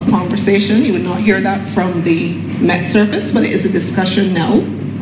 conversation. You would not hear that from the Met surface, but it is a discussion now.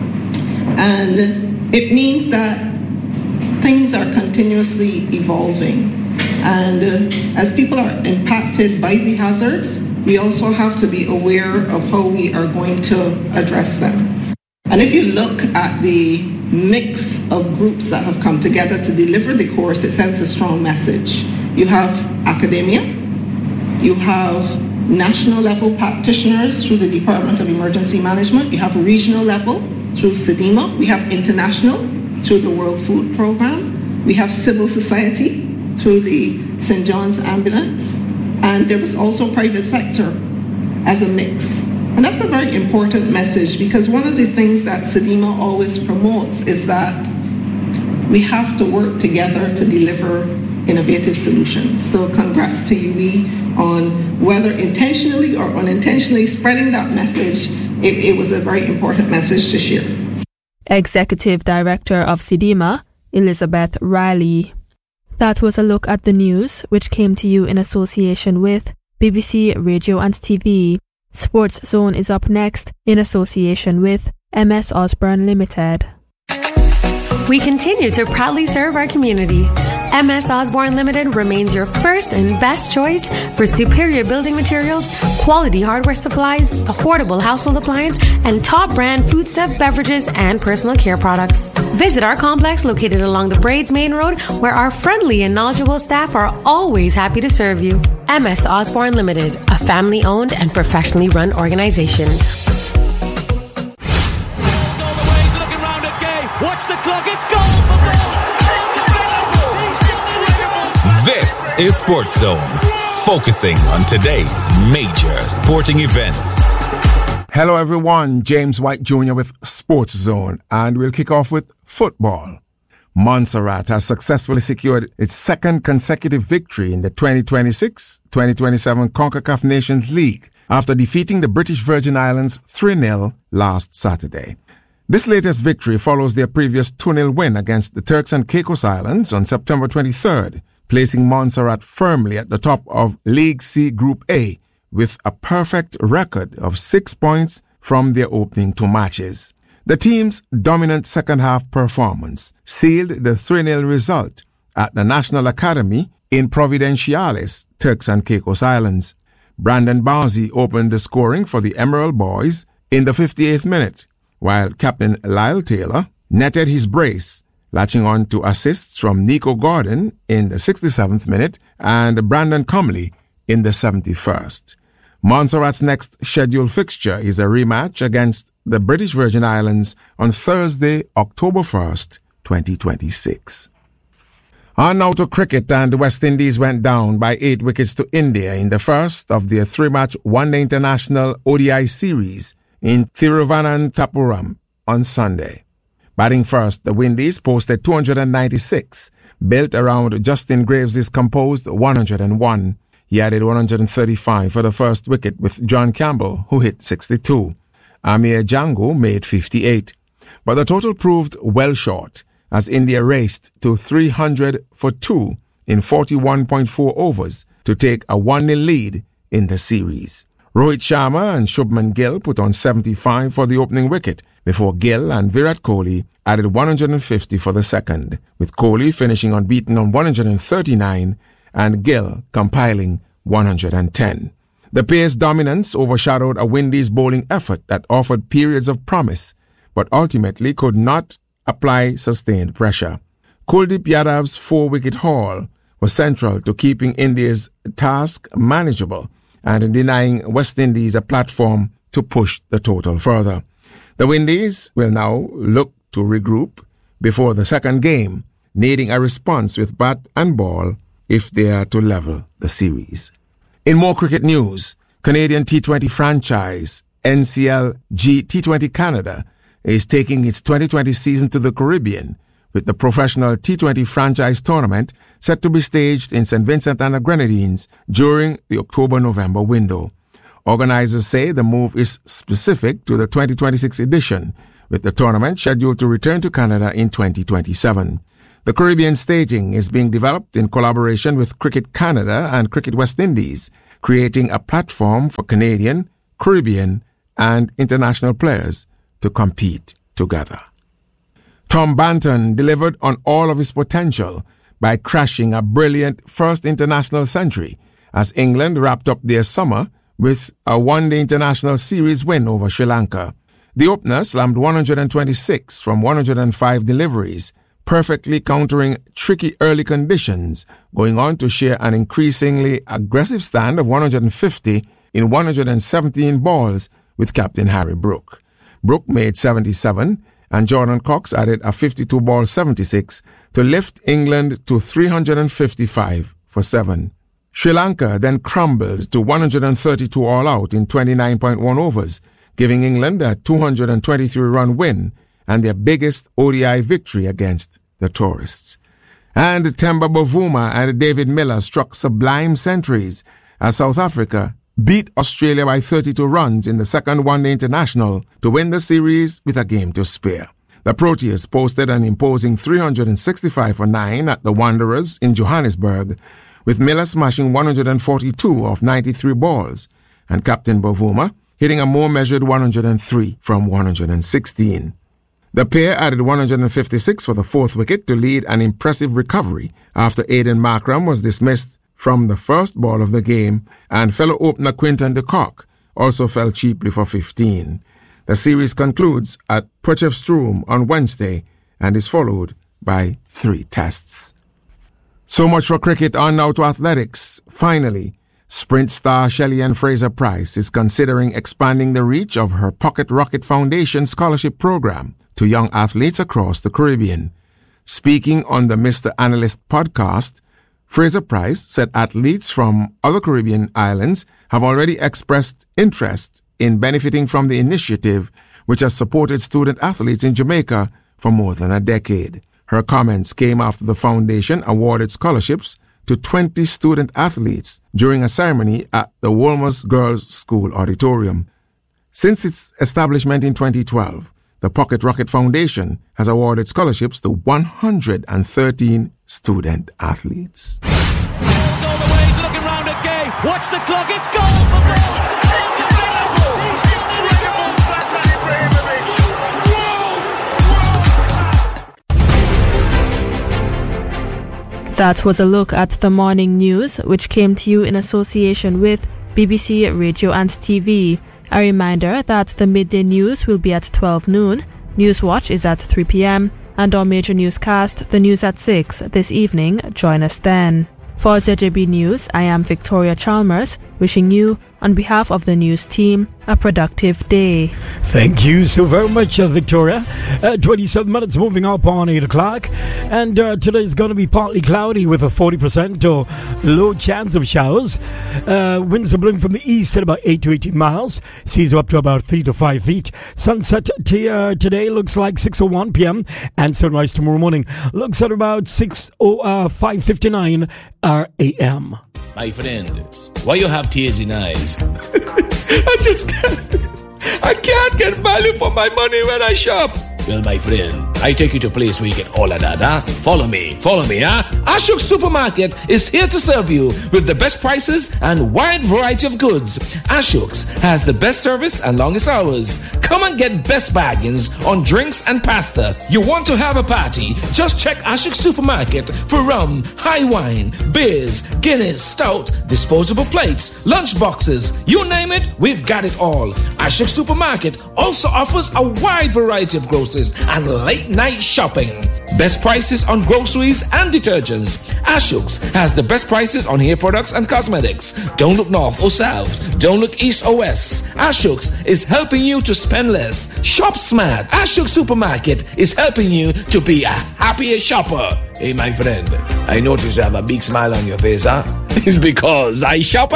And it means that things are continuously evolving. And as people are impacted by the hazards, we also have to be aware of how we are going to address them. And if you look at the mix of groups that have come together to deliver the course, it sends a strong message. You have academia, you have national level practitioners through the Department of Emergency Management, you have regional level through CDEMA, we have international through the World Food Programme, we have civil society through the St. John's Ambulance, and there was also private sector as a mix. And that's a very important message, because one of the things that CDEMA always promotes is that we have to work together to deliver innovative solutions. So congrats to UB on whether intentionally or unintentionally spreading that message. It was a very important message to share. Executive Director of CDEMA, Elizabeth Riley. That was a look at the news, which came to you in association with BBC Radio and TV. Sports Zone is up next in association with MS Osborne Limited. We continue to proudly serve our community. MS Osborne Limited remains your first and best choice for superior building materials, quality hardware supplies, affordable household appliance, and top brand foodstuff, beverages, and personal care products. Visit our complex located along the Braids Main Road, where our friendly and knowledgeable staff are always happy to serve you. MS Osborne Limited, a family-owned and professionally run organization. Watch the clock, it's goal for goal. This is Sports Zone, focusing on today's major sporting events. Hello everyone, James White Jr. with Sports Zone, and we'll kick off with football. Montserrat has successfully secured its second consecutive victory in the 2026-2027 CONCACAF Nations League after defeating the British Virgin Islands 3-0 last Saturday. This latest victory follows their previous 2-0 win against the Turks and Caicos Islands on September 23rd, placing Montserrat firmly at the top of League C Group A with a perfect record of 6 points from their opening two matches. The team's dominant second-half performance sealed the 3-0 result at the National Academy in Providenciales, Turks and Caicos Islands. Brandon Barzy opened the scoring for the Emerald Boys in the 58th minute, while Captain Lyle Taylor netted his brace, latching on to assists from Nico Gordon in the 67th minute and Brandon Comley in the 71st. Montserrat's next scheduled fixture is a rematch against the British Virgin Islands on Thursday, October 1st, 2026. On now to cricket, and the West Indies went down by 8 wickets to India in the first of their 3-match one-day international ODI series in Thiruvananthapuram on Sunday. Batting first, the Windies posted 296, built around Justin Graves' composed 101. He added 135 for the first wicket with John Campbell, who hit 62. Amir Jango made 58. But the total proved well short as India raced to 300 for 2 in 41.4 overs to take a 1-0 lead in the series. Rohit Sharma and Shubman Gill put on 75 for the opening wicket before Gill and Virat Kohli added 150 for the second, with Kohli finishing unbeaten on 139 and Gill compiling 110. The pace dominance overshadowed a Windies bowling effort that offered periods of promise, but ultimately could not apply sustained pressure. Kuldeep Yadav's 4-wicket haul was central to keeping India's task manageable and denying West Indies a platform to push the total further. The Windies will now look to regroup before the second game, needing a response with bat and ball if they are to level the series. In more cricket news, Canadian T20 franchise NCLG T20 Canada is taking its 2020 season to the Caribbean, with the professional T20 franchise tournament set to be staged in St. Vincent and the Grenadines during the October-November window. Organizers say the move is specific to the 2026 edition, with the tournament scheduled to return to Canada in 2027. The Caribbean staging is being developed in collaboration with Cricket Canada and Cricket West Indies. creating a platform for Canadian, Caribbean, and international players to compete together. Tom Banton delivered on all of his potential by crashing a brilliant first international century as England wrapped up their summer with a one-day international series win over Sri Lanka. The opener slammed 126 from 105 deliveries, perfectly countering tricky early conditions, going on to share an increasingly aggressive stand of 150 in 117 balls with captain Harry Brook. Brook made 77, and Jordan Cox added a 52-ball 76 to lift England to 355 for 7. Sri Lanka then crumbled to 132 all-out in 29.1 overs, giving England a 223-run win and their biggest ODI victory against the tourists. And Temba Bavuma and David Miller struck sublime centuries as South Africa beat Australia by 32 runs in the second one-day international to win the series with a game to spare. The Proteas posted an imposing 365 for 9 at the Wanderers in Johannesburg, with Miller smashing 142 off 93 balls, and Captain Bavuma hitting a more measured 103 from 116. The pair added 156 for the fourth wicket to lead an impressive recovery after Aiden Markram was dismissed from the first ball of the game, and fellow opener Quinton de Kock also fell cheaply for 15. The series concludes at Potchefstroom on Wednesday and is followed by 3 tests. So much for cricket. On now to athletics. Finally, sprint star Shelly-Ann Fraser-Pryce is considering expanding the reach of her Pocket Rocket Foundation scholarship program to young athletes across the Caribbean. Speaking on the Mr. Analyst podcast, Fraser-Pryce said athletes from other Caribbean islands have already expressed interest in benefiting from the initiative, which has supported student athletes in Jamaica for more than a decade. Her comments came after the foundation awarded scholarships to 20 student athletes during a ceremony at the Wolmer's Girls' School auditorium. Since its establishment in 2012, the Pocket Rocket Foundation has awarded scholarships to 113 student athletes. All the way, he's looking round at Gay. Watch the clock, it's goal for goal. That was a look at the morning news, which came to you in association with BBC Radio and TV. A reminder that the midday news will be at 12 noon, Newswatch is at 3 p.m, and our major newscast, the news at 6 this evening. Join us then. For ZJB News, I am Victoria Chalmers, wishing you, on behalf of the news team, a productive day. Thank you so very much, Victoria. 27 minutes moving up on 8 o'clock. And today is going to be partly cloudy with a 40% or low chance of showers. Winds are blowing from the east at about 8 to 18 miles. Seas are up to about 3 to 5 feet. Sunset today looks like 6:01 p.m. And sunrise tomorrow morning looks at about 5:59 a.m. My friend, why you have tears in eyes? I can't get value for my money when I shop. Well, my friend, I take you to a place where you get all of that, huh? Follow me, huh? Ashok Supermarket is here to serve you with the best prices and wide variety of goods. Ashok's has the best service and longest hours. Come and get best bargains on drinks and pasta. You want to have a party? Just check Ashok Supermarket for rum, high wine, beers, Guinness, stout, disposable plates, lunch boxes. You name it, we've got it all. Ashok Supermarket also offers a wide variety of groceries and late night shopping. Best prices on groceries and detergents. Ashok's has the best prices on hair products and cosmetics. Don't look north or south. Don't look east or west. Ashok's is helping you to spend less. Shop smart. Ashok Supermarket is helping you to be a happier shopper. Hey, my friend, I notice you have a big smile on your face, huh? It's because I shop at